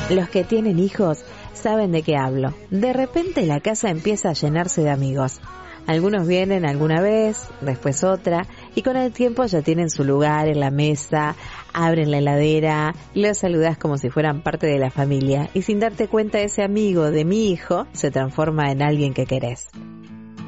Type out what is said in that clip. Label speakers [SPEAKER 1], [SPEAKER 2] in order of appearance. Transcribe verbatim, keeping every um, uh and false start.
[SPEAKER 1] Los que tienen hijos saben de qué hablo. De repente la casa empieza a llenarse de amigos. Algunos vienen alguna vez, después otra, y con el tiempo ya tienen su lugar en la mesa, abren la heladera, los saludás como si fueran parte de la familia, y sin darte cuenta ese amigo de mi hijo se transforma en alguien que querés.